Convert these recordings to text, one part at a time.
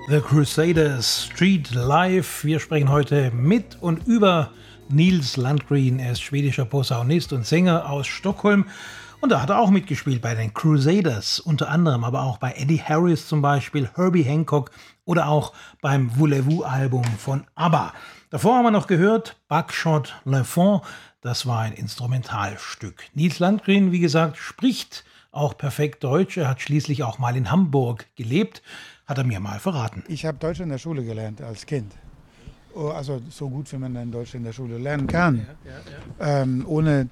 The Crusaders Street Live. Wir sprechen heute mit und über Nils Landgren. Er ist schwedischer Posaunist und Sänger aus Stockholm. Und da hat er auch mitgespielt bei den Crusaders, unter anderem aber auch bei Eddie Harris zum Beispiel, Herbie Hancock oder auch beim Voulez-Vous-Album von ABBA. Davor haben wir noch gehört Buckshot Lafont, das war ein Instrumentalstück. Nils Landgren, wie gesagt, spricht auch perfekt Deutsch. Er hat schließlich auch mal in Hamburg gelebt, hat er mir mal verraten. Ich habe Deutsch in der Schule gelernt als Kind. Also so gut, wie man dann Deutsch in der Schule lernen kann. Ohne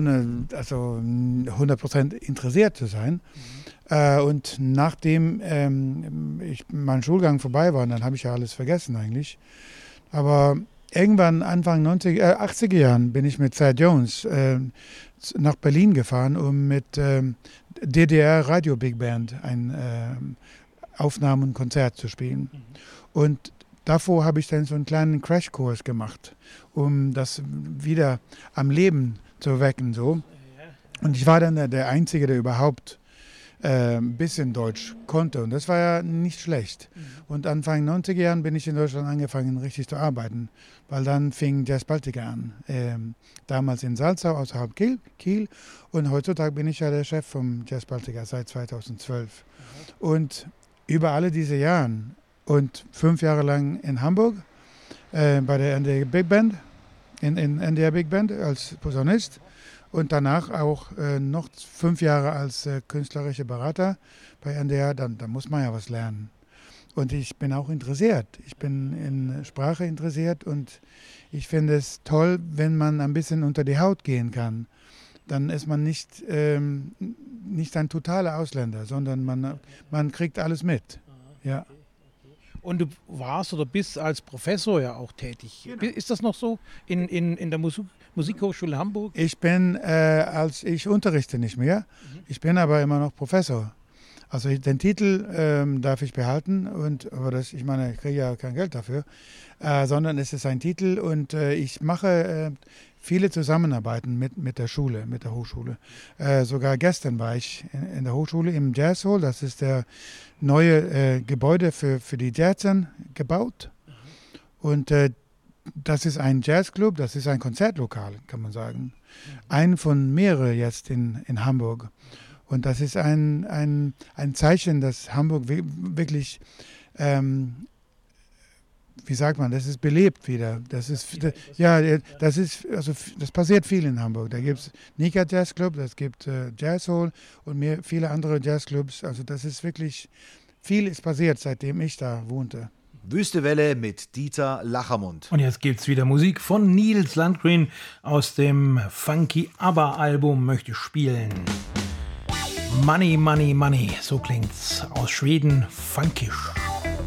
100% interessiert zu sein. Und nachdem mein Schulgang vorbei war, dann habe ich ja alles vergessen eigentlich. Aber irgendwann Anfang 80er Jahren bin ich mit Thad Jones nach Berlin gefahren, um mit DDR Radio Big Band ein Aufnahmen und Konzert zu spielen. Und davor habe ich dann so einen kleinen Crashkurs gemacht, um das wieder am Leben zu wecken. So. Und ich war dann der Einzige, der überhaupt ein bisschen Deutsch konnte. Und das war ja nicht schlecht. Und Anfang 90er Jahren bin ich in Deutschland angefangen, richtig zu arbeiten. Weil dann fing Jazz Baltica an. Damals in Salzau, außerhalb Kiel. Und heutzutage bin ich ja der Chef vom Jazz Baltica seit 2012. Und über alle diese Jahre und 5 Jahre lang in Hamburg bei der NDR Big Band, in NDR Big Band als Posaunist. Und danach auch noch 5 Jahre als künstlerischer Berater bei NDR, da muss man ja was lernen. Und ich bin auch interessiert. Ich bin in Sprache interessiert und ich finde es toll, wenn man ein bisschen unter die Haut gehen kann. Dann ist man nicht ein totaler Ausländer, sondern man kriegt alles mit. Ja. Und du warst oder bist als Professor ja auch tätig. Genau. Ist das noch so in der Musikhochschule Hamburg? Ich unterrichte nicht mehr. Ich bin aber immer noch Professor. Also den Titel darf ich behalten, aber ich kriege ja kein Geld dafür, sondern es ist ein Titel und ich mache viele Zusammenarbeiten mit der Schule, mit der Hochschule. Sogar gestern war ich in der Hochschule im Jazz Hall, das ist der neue Gebäude für die Jazzern gebaut. Und das ist ein Jazzclub, das ist ein Konzertlokal, kann man sagen. Ein von mehreren jetzt in Hamburg. Und das ist ein Zeichen, dass Hamburg wirklich, wie sagt man, das ist belebt wieder. Das passiert viel in Hamburg. Da gibt es Nika Jazz Club, es gibt Jazz Hall und viele andere Jazzclubs. Also das ist wirklich, viel ist passiert, seitdem ich da wohnte. Wüste Welle mit Dieter Lachermund. Und jetzt gibt's wieder Musik von Nils Landgren aus dem Funky ABBA-Album möchte spielen. Money, Money, Money, so klingt's aus Schweden, funkisch.